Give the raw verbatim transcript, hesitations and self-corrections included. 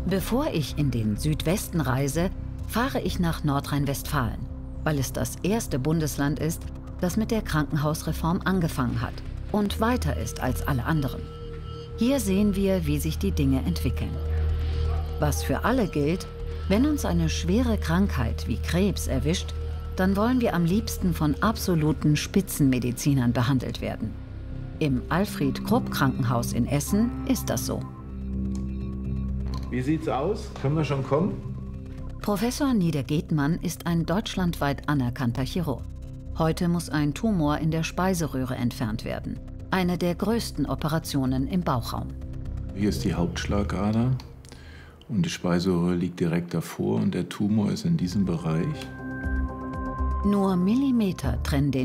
Bevor ich in den Südwesten reise, fahre ich nach Nordrhein-Westfalen, weil es das erste Bundesland ist, das mit der Krankenhausreform angefangen hat und weiter ist als alle anderen. Hier sehen wir, wie sich die Dinge entwickeln. Was für alle gilt: Wenn uns eine schwere Krankheit wie Krebs erwischt, dann wollen wir am liebsten von absoluten Spitzenmedizinern behandelt werden. Im Alfred-Krupp-Krankenhaus in Essen ist das so. Wie sieht's aus? Können wir schon kommen? Professor Nieder-Gethmann ist ein deutschlandweit anerkannter Chirurg. Heute muss ein Tumor in der Speiseröhre entfernt werden. Eine der größten Operationen im Bauchraum. Hier ist die Hauptschlagader und die Speiseröhre liegt direkt davor und der Tumor ist in diesem Bereich. Nur Millimeter trennen den